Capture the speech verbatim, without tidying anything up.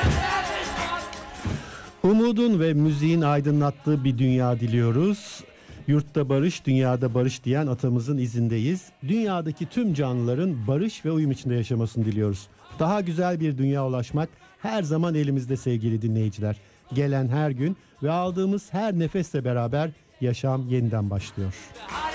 Umudun ve müziğin aydınlattığı bir dünya diliyoruz. Yurtta barış, dünyada barış diyen atamızın izindeyiz. Dünyadaki tüm canlıların barış ve uyum içinde yaşamasını diliyoruz. Daha güzel bir dünya ulaşmak her zaman elimizde sevgili dinleyiciler. Gelen her gün ve aldığımız her nefesle beraber yaşam yeniden başlıyor.